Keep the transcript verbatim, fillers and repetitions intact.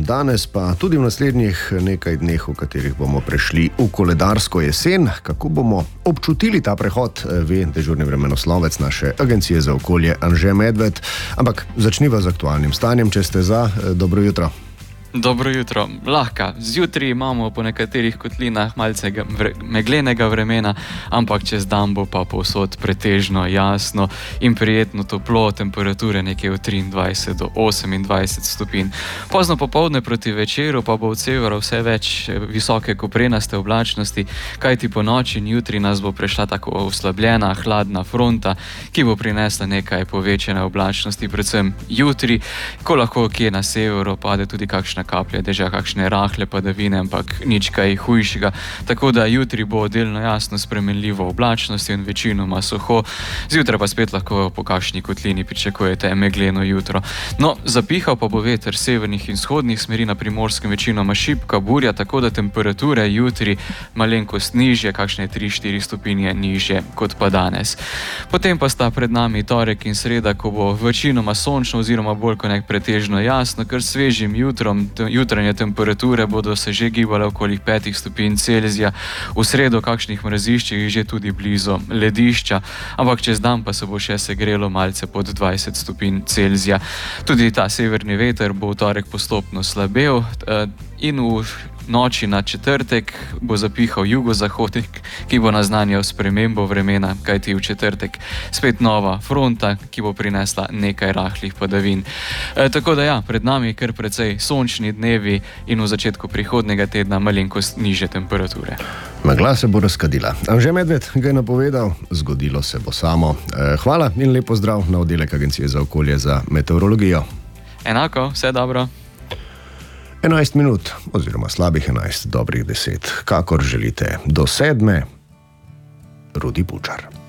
danes pa tudi v naslednjih nekaj dneh, v katerih bomo prešli v koledarsko jesen. Kako bomo občutili ta prehod, ve dežurni vremenoslovec naše agencije za okolje Anže Medved. Ampak začniva z aktualnim stanjem, če ste za. Dobro jutro. Dobro jutro. Lahko. Zjutraj imamo po nekaterih kotlinah malce vre, meglenega vremena, ampak čez dan bo pa povsod pretežno jasno in prijetno toplo, temperature nekje od triindvajset do osemindvajset stopinj. Pozno popoldne proti večeru pa bo od severa vse več visoke koprenaste oblačnosti, kajti po noči in jutri nas bo prešla tako oslabljena, hladna fronta, ki bo prinesla nekaj povečane oblačnosti, predvsem jutri, ko lahko kje na severu pade tudi kakšna kaplje dežja, kakšne rahle padavine, ampak nič kaj hujšega. Tako da jutri bo delno jasno spremenljivo oblačnost in večinoma suho. Zjutraj pa spet lahko po kakšni kotlini pričakujete megleno jutro. No, zapihal pa bo veter severnih in vzhodnih smeri, na Primorskem večinoma šibka burja, tako da temperature jutri malenkost nižje, kakšne tri štiri stopinje nižje kot pa danes. Potem pa sta pred nami torek in sreda, ko bo večinoma sončno oziroma bolj kot nek pretežno jasno, kar svežim jutrom. Jutranje temperature bodo se že gibale okoli petih stopinj Celzija, v sredo kakšnih mraziščih že tudi blizu ledišča, ampak čez dan pa se bo še segrelo malce pod dvajset stopinj Celzija. Tudi ta severni veter bo v torek postopno slabel in v noči na četrtek bo zapihal jugozahodnik, ki bo naznanjal spremembo vremena, kajti v četrtek spet nova fronta, ki bo prinesla nekaj rahlih padavin. E, tako da ja, pred nami kar precej sončni dnevi in v začetku prihodnega tedna malenkost nižje temperature. Megla se bo razkadila. Anže Medved ga je napovedal, zgodilo se bo samo. E, hvala in lepo zdrav na oddelek Agencije za okolje za meteorologijo. Enako, vse dobro. enajst minut, oziroma slabih enajst, dobrih deset, kakor želite, do sedme, Rudi Bučar.